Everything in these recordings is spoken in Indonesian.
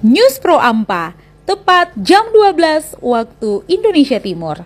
News Pro Ampa, tepat jam 12 waktu Indonesia Timur.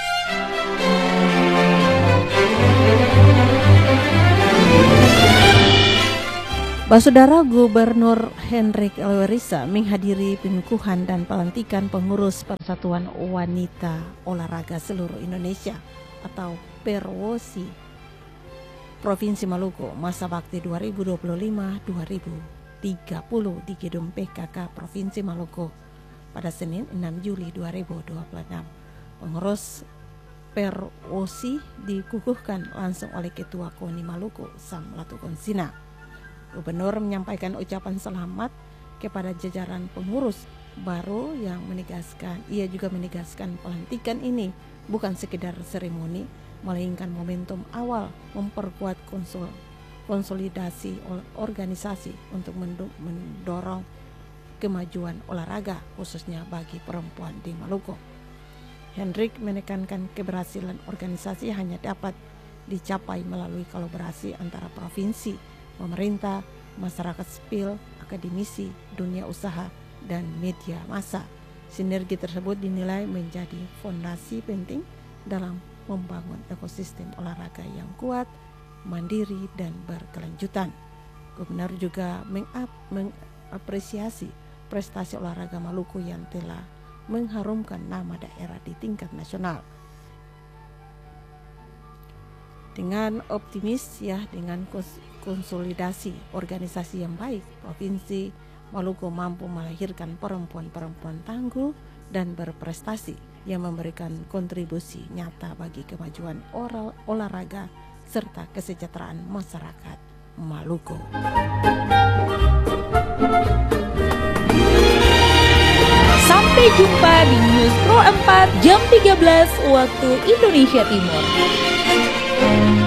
Saudara Gubernur Hendrik Elwerisa menghadiri pengukuhan dan pelantikan pengurus Persatuan Wanita Olahraga Seluruh Indonesia atau Perwosi Provinsi Maluku masa bakti 2025-2030 di Gedung PKK Provinsi Maluku pada Senin 6 Juli 2026. Pengurus Perwosi dikukuhkan langsung oleh Ketua KONI Maluku Sam Latukonsina. Gubernur menyampaikan ucapan selamat kepada jajaran pengurus baru yang ia juga menegaskan pelantikan ini bukan sekedar seremoni, melainkan momentum awal memperkuat konsolidasi organisasi untuk mendorong kemajuan olahraga khususnya bagi perempuan di Maluku. Hendrik menekankan keberhasilan organisasi hanya dapat dicapai melalui kolaborasi antara provinsi, pemerintah, masyarakat sipil, akademisi, dunia usaha, dan media massa. Sinergi tersebut dinilai menjadi fondasi penting dalam membangun ekosistem olahraga yang kuat, mandiri, dan berkelanjutan. Gubernur juga mengapresiasi prestasi olahraga Maluku yang telah mengharumkan nama daerah di tingkat nasional. Dengan optimis dengan konsolidasi organisasi yang baik, Provinsi Maluku mampu melahirkan perempuan-perempuan tangguh dan berprestasi yang memberikan kontribusi nyata bagi kemajuan olahraga serta kesejahteraan masyarakat Maluku. Sampai jumpa di News Pro 4 jam 13 waktu Indonesia Timur.